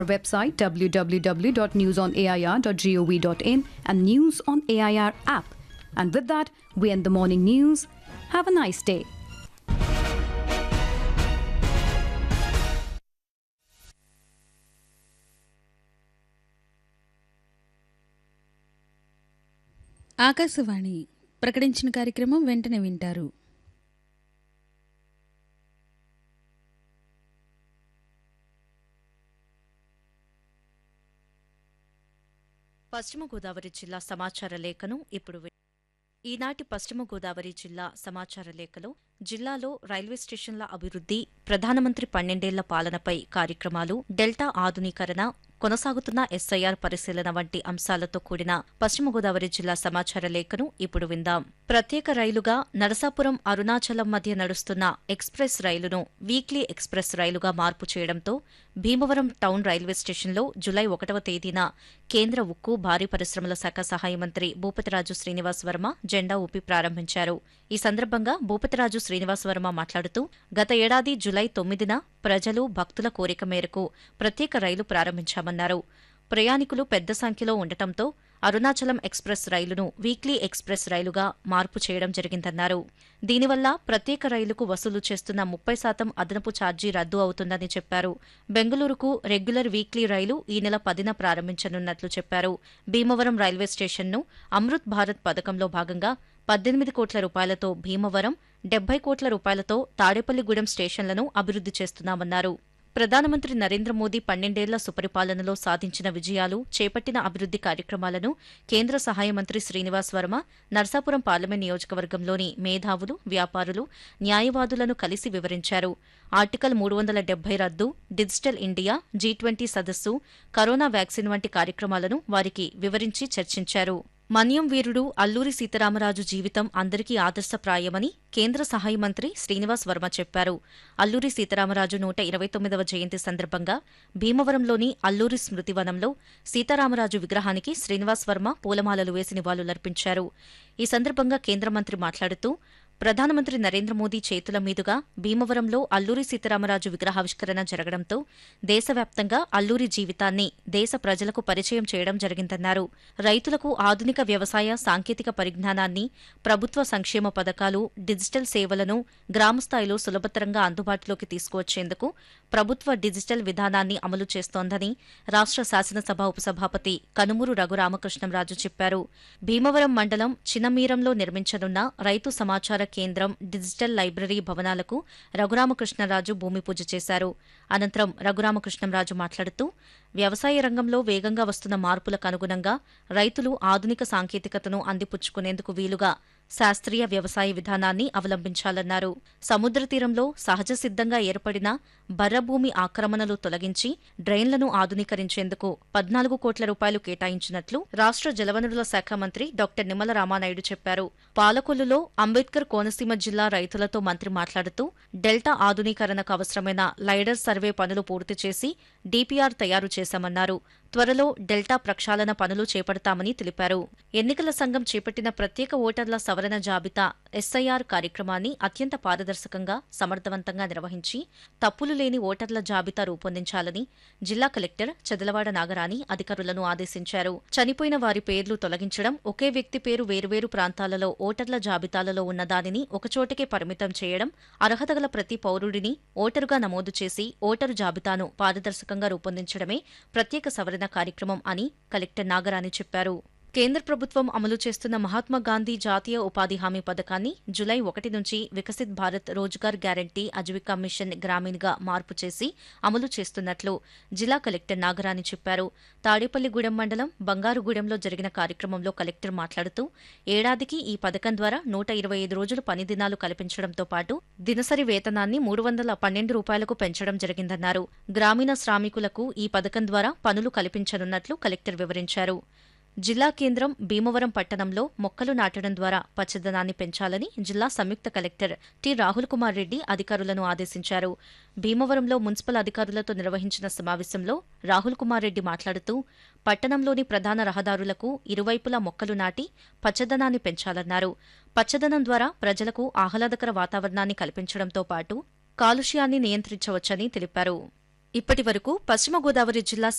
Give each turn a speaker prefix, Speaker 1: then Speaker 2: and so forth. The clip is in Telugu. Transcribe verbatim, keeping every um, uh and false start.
Speaker 1: website w w w dot news on a i r dot gov dot in and News on A I R app. And with that, we end the morning news. Have a nice day.
Speaker 2: Akashvani ప్రకటించిన కార్యక్రమం వెంటనే వింటారు.
Speaker 3: పశ్చిమ గోదావరి జిల్లా సమాచార లేఖను ఇప్పుడు వి- ఈనాటి పశ్చిమ గోదావరి జిల్లా సమాచార లేఖలో జిల్లాలో రైల్వే స్టేషన్ల అభివృద్ధి, ప్రధానమంత్రి పన్నెండేళ్ల పాలనపై కార్యక్రమాలు, డెల్టా ఆధునీకరణ, కొనసాగుతున్న ఎస్ఐఆర్ పరిశీలన వంటి అంశాలతో కూడిన పశ్చిమ గోదావరి జిల్లా సమాచార లేఖను ఇప్పుడు విందాం. ప్రత్యేక రైలుగా నరసాపురం అరుణాచలం మధ్య నడుస్తున్న ఎక్స్ప్రెస్ రైలును వీక్లీ ఎక్స్ప్రెస్ రైలుగా మార్పు చేయడంతో భీమవరం టౌన్ రైల్వే స్టేషన్లో జులై ఒకటవ తేదీన కేంద్ర ఉక్కు, భారీ పరిశ్రమల శాఖ సహాయ మంత్రి భూపతిరాజు శ్రీనివాస్ వర్మ జెండా ఊపి ప్రారంభించారు. ఈ సందర్భంగా భూపతిరాజు శ్రీనివాస్ వర్మ మాట్లాడుతూ గత ఏడాది జులై తొమ్మిదిన ప్రజలు, భక్తుల కోరిక మేరకు ప్రత్యేక రైలు ప్రారంభించామన్నారు. ప్రయాణికులు పెద్ద సంఖ్యలో ఉండటంతో అరుణాచలం ఎక్స్ప్రెస్ రైలును వీక్లీ ఎక్స్ప్రెస్ రైలుగా మార్పు చేయడం జరిగిందన్నారు. దీనివల్ల ప్రత్యేక రైలుకు వసూలు చేస్తున్న ముప్పై శాతం అదనపు ఛార్జీ రద్దు అవుతుందని చెప్పారు. బెంగళూరుకు రెగ్యులర్ వీక్లీ రైలు ఈ నెల పదిన ప్రారంభించనున్నట్లు చెప్పారు. భీమవరం రైల్వే స్టేషన్ను అమృత్ భారత్ పథకంలో భాగంగా పద్దెనిమిది కోట్ల రూపాయలతో భీమవరం, డెబ్బై కోట్ల రూపాయలతో తాడేపల్లిగూడెం స్టేషన్లను అభివృద్ధి చేస్తున్నామన్నారు. ప్రధానమంత్రి నరేంద్ర మోదీ పన్నెండేళ్ల సుపరిపాలనలో సాధించిన విజయాలు, చేపట్టిన అభివృద్ధి కార్యక్రమాలను కేంద్ర సహాయ మంత్రి శ్రీనివాస్ వర్మ నర్సాపురం పార్లమెంట్ నియోజకవర్గంలోని మేధావులు, వ్యాపారులు, న్యాయవాదులను కలిసి వివరించారు. ఆర్టికల్ మూడు వందల డెబ్బై రద్దు, డిజిటల్ ఇండియా, జీ ట్వంటీ సదస్సు, కరోనా వ్యాక్సిన్ వంటి కార్యక్రమాలను వారికి వివరించి చర్చించారు. మన్యం వీరుడు అల్లూరి సీతారామరాజు జీవితం అందరికీ ఆదర్శప్రాయమని కేంద్ర సహాయ మంత్రి శ్రీనివాస్ వర్మ చెప్పారు. అల్లూరి సీతారామరాజు నూట ఇరవై తొమ్మిదవ జయంతి సందర్భంగా భీమవరంలోని అల్లూరి స్మృతివనంలో సీతారామరాజు విగ్రహానికి శ్రీనివాస్ వర్మ పూలమాలలు వేసి నివాళులర్పించారు. ఈ సందర్భంగా కేంద్ర మంత్రి మాట్లాడుతూ ప్రధానమంత్రి నరేంద్ర మోదీ చేతుల మీదుగా భీమవరంలో అల్లూరి సీతారామరాజు విగ్రహావిష్కరణ జరగడంతో దేశవ్యాప్తంగా అల్లూరి జీవితాన్ని దేశ ప్రజలకు పరిచయం చేయడం జరిగిందన్నారు. రైతులకు ఆధునిక వ్యవసాయ సాంకేతిక పరిజ్ఞానాన్ని, ప్రభుత్వ సంక్షేమ పథకాలు, డిజిటల్ సేవలను గ్రామస్థాయిలో సులభతరంగా అందుబాటులోకి తీసుకువచ్చేందుకు ప్రభుత్వ డిజిటల్ విధానాన్ని అమలు చేస్తోందని రాష్ట్ర శాసనసభ ఉపసభాపతి కనుమూరు రఘురామకృష్ణంరాజు చెప్పారు. భీమవరం మండలం చినమీరంలో నిర్మించనున్న రైతు సమాచార కేంద్రం, డిజిటల్ లైబ్రరీ భవనాలకు రఘురామకృష్ణరాజు భూమి పూజ చేశారు. అనంతరం రఘురామకృష్ణంరాజు మాట్లాడుతూ వ్యవసాయ రంగంలో వేగంగా వస్తున్న మార్పులకు అనుగుణంగా రైతులు ఆధునిక సాంకేతికతను అందిపుచ్చుకునేందుకు వీలుగా శాస్త్రీయ వ్యవసాయ విధానాన్ని అవలంబించాలన్నారు. సముద్ర తీరంలో సహజ సిద్ధంగా ఏర్పడిన బర్రభూమి ఆక్రమణలు తొలగించి డ్రైన్లను ఆధునీకరించేందుకు పద్నాలుగు కోట్ల రూపాయలు కేటాయించినట్లు రాష్ట్ర జలవనరుల శాఖ మంత్రి డాక్టర్ నిమ్మల రామానాయుడు చెప్పారు. పాలకొల్లులో అంబేద్కర్ కోనసీమ జిల్లా రైతులతో మంత్రి మాట్లాడుతూ డెల్టా ఆధునీకరణకు అవసరమైన లైడర్ సర్వే పనులు పూర్తి చేసి డీపీఆర్ తయారు చేశామన్నారు. త్వరలో డెల్టా ప్రక్షాళన పనులు చేపడతామని తెలిపారు. ఎన్నికల సంఘం చేపట్టిన ప్రత్యేక ఓటర్ల సవరణ జాబితా ఎస్ఐఆర్ కార్యక్రమాన్ని అత్యంత పారదర్శకంగా, సమర్థవంతంగా నిర్వహించి తప్పులు లేని ఓటర్ల జాబితా రూపొందించాలని జిల్లా కలెక్టర్ చదలవాడ నాగరాణి అధికారులను ఆదేశించారు. చనిపోయిన వారి పేర్లు తొలగించడం, ఒకే వ్యక్తి పేరు వేర్వేరు ప్రాంతాలలో ఓటర్ల జాబితాలలో ఉన్న దానిని ఒకచోటకే పరిమితం చేయడం, అర్హత గల ప్రతి పౌరుడిని ఓటరుగా నమోదు చేసి ఓటరు జాబితాను పారదర్శకంగా రూపొందించడమే ప్రత్యేక సవరణ కార్యక్రమం అని కలెక్టర్ నాగరాణి చెప్పారు. కేంద్ర ప్రభుత్వం అమలు చేస్తున్న మహాత్మా గాంధీ జాతీయ ఉపాధి హామీ పథకాన్ని జులై ఒకటి నుంచి వికసిత్ భారత్ రోజ్గార్ గ్యారంటీ ఆజీవికా మిషన్ గ్రామీణ్గా మార్పు చేసి అమలు చేస్తున్నట్లు జిల్లా కలెక్టర్ నాగరాణి చెప్పారు. తాడేపల్లిగూడెం మండలం బంగారుగూడెంలో జరిగిన కార్యక్రమంలో కలెక్టర్ మాట్లాడుతూ ఏడాదికి ఈ పథకం ద్వారా నూట ఇరవై ఐదు రోజులు పని దినాలు కల్పించడంతో పాటు దినసరి వేతనాన్ని మూడు వందల పన్నెండు రూపాయలకు పెంచడం జరిగిందన్నారు. గ్రామీణ శ్రామికులకు ఈ పథకం ద్వారా పనులు కల్పించనున్నట్లు కలెక్టర్ వివరించారు. జిల్లా కేంద్రం భీమవరం పట్టణంలో మొక్కలు నాటడం ద్వారా పచ్చదనాన్ని పెంచాలని జిల్లా సంయుక్త కలెక్టర్ టి రాహుల్ కుమార్ రెడ్డి అధికారులను ఆదేశించారు. భీమవరంలో మున్సిపల్ అధికారులతో నిర్వహించిన సమావేశంలో రాహుల్ కుమార్ రెడ్డి మాట్లాడుతూ పట్టణంలోని ప్రధాన రహదారులకు ఇరువైపులా మొక్కలు నాటి పచ్చదనాన్ని పెంచాలన్నారు. పచ్చదనం ద్వారా ప్రజలకు ఆహ్లాదకర వాతావరణాన్ని కల్పించడంతో పాటు కాలుష్యాన్ని నియంత్రించవచ్చని తెలిపారు. ఇప్పటి వరకు పశ్చిమ గోదావరి జిల్లా